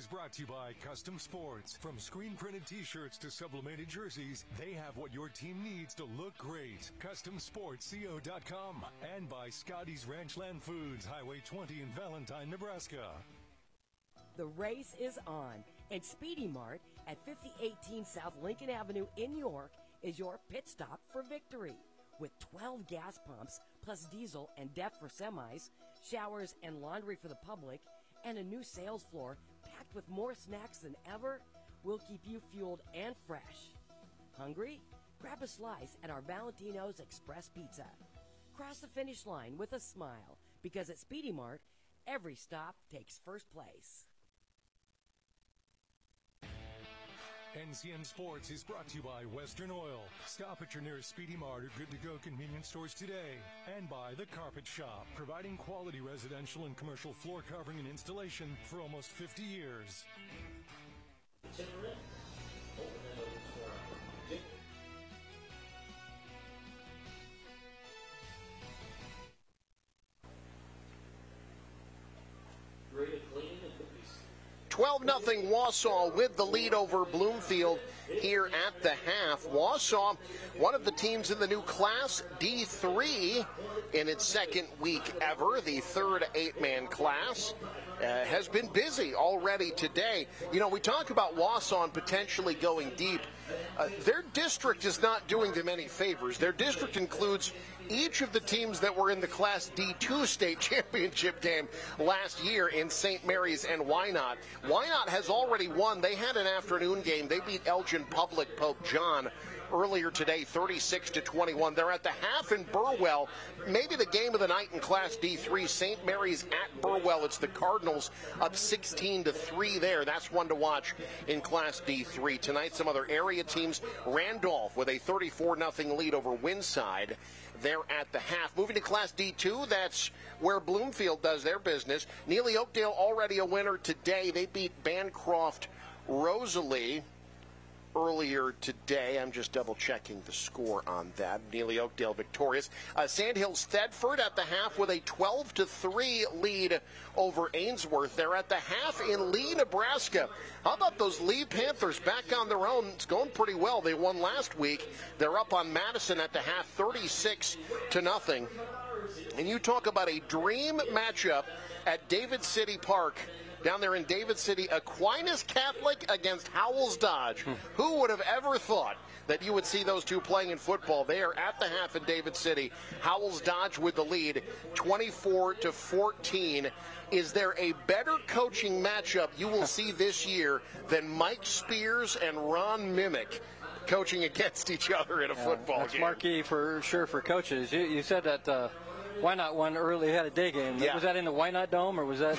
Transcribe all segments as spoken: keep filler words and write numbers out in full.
is brought to you by Custom Sports. From screen-printed t-shirts to sublimated jerseys, they have what your team needs to look great. Custom Sports Co dot com. And by Scotty's Ranchland Foods, Highway twenty in Valentine, Nebraska. The race is on, and Speedy Mart at fifty eighteen South Lincoln Avenue in York is your pit stop for victory. With twelve gas pumps, plus diesel and D E F for semis, showers and laundry for the public, and a new sales floor packed with more snacks than ever, we'll keep you fueled and fresh. Hungry? Grab a slice at our Valentino's Express Pizza. Cross the finish line with a smile, because at Speedy Mart, every stop takes first place. N C N Sports is brought to you by Western Oil. Stop at your nearest Speedy Mart or good-to-go convenience stores today. And by The Carpet Shop, providing quality residential and commercial floor covering and installation for almost fifty years. twelve nothing Wausau with the lead over Bloomfield here at the half. Wausau, one of the teams in the new Class D three in its second week ever, the third eight-man class. Uh, has been busy already today. You know, we talk about Wausau potentially going deep. Uh, their district is not doing them any favors. Their district includes each of the teams that were in the Class D two state championship game last year in Saint Mary's and Wynot. Wynot has already won. They had an afternoon game. They beat Elgin Public Pope John earlier today, thirty-six to twenty-one. They're at the half in Burwell. Maybe the game of the night in Class D three. Saint Mary's at Burwell. It's the Cardinals up sixteen to three there. That's one to watch in Class D three. Tonight, some other area teams. Randolph with a thirty-four nothing lead over Winside. They're at the half. Moving to Class D two, that's where Bloomfield does their business. Neely Oakdale already a winner today. They beat Bancroft Rosalie earlier today. I'm just double-checking the score on that. Neely Oakdale victorious. Uh, Sandhills Thedford at the half with a twelve to three lead over Ainsworth. They're at the half in Lee, Nebraska. How about those Lee Panthers back on their own? It's going pretty well. They won last week. They're up on Madison at the half, thirty-six to nothing. And you talk about a dream matchup at David City Park. Down there in David City, Aquinas Catholic against Howells Dodge. Hmm. Who would have ever thought that you would see those two playing in football? They are at the half in David City. Howells Dodge with the lead, twenty-four to fourteen. Is there a better coaching matchup you will see this year than Mike Spears and Ron Mimick coaching against each other in a yeah, football that's game? That's marquee for sure for coaches. You, you said that uh, Wynot won early, had a day game. Yeah. Was that in the Wynot Dome or was that?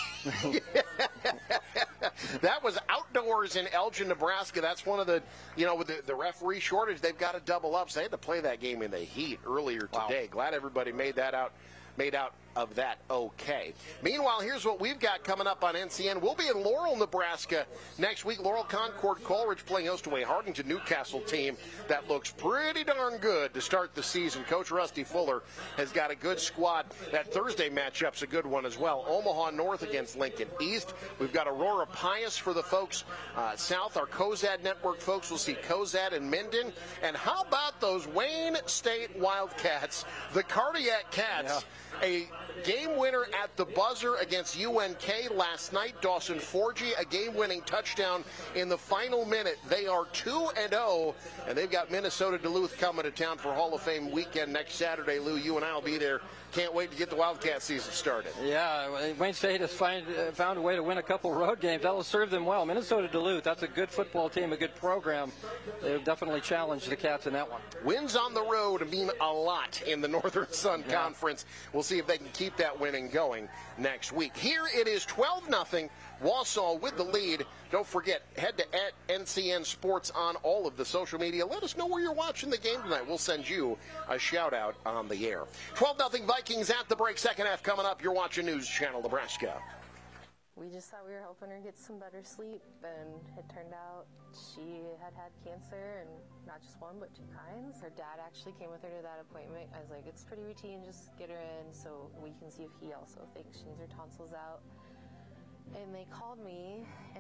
That was outdoors in Elgin, Nebraska. That's one of the, you know, with the, the referee shortage, they've got to double up. So they had to play that game in the heat earlier today. Wow. Glad everybody made that out, made out of that okay. Meanwhile, here's what we've got coming up on N C N. We'll be in Laurel, Nebraska next week. Laurel Concord Coleridge playing host to a Hardington Newcastle team that looks pretty darn good to start the season. Coach Rusty Fuller has got a good squad. That Thursday matchup's a good one as well. Omaha North against Lincoln East. We've got Aurora Pius for the folks uh, south. Our Cozad Network folks will see Cozad and Minden. And how about those Wayne State Wildcats, the Cardiac Cats? Yeah. A game winner at the buzzer against U N K last night. Dawson Forgy, a game-winning touchdown in the final minute. They are two and oh, and they've got Minnesota Duluth coming to town for Hall of Fame weekend next Saturday. Lou, you and I will be there. Can't wait to get the Wildcat season started. Yeah, Wayne State has find, uh, found a way to win a couple road games. That will serve them well. Minnesota Duluth, that's a good football team, a good program. They'll definitely challenge the Cats in that one. Wins on the road mean a lot in the Northern Sun yeah. Conference. We'll see if they can keep that winning going next week. Here it is twelve nothing. Wausau with the lead. Don't forget, head to at N C N Sports on all of the social media. Let us know where you're watching the game tonight. We'll send you a shout-out on the air. twelve nothing Vikings at the break. Second half coming up. You're watching News Channel Nebraska. We just thought we were helping her get some better sleep, and it turned out she had had cancer, and not just one, but two kinds. Her dad actually came with her to that appointment. I was like, it's pretty routine, just get her in so we can see if he also thinks she needs her tonsils out. And they called me,